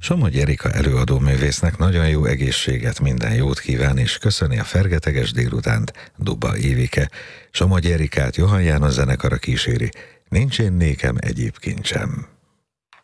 Somogy Erika előadóművésznek nagyon jó egészséget, minden jót kíván, és köszöni a fergeteges délutánt Dubba Évike. Somogy Erikát Johann János zenekara kíséri, Nincs én nékem egyéb kincsem.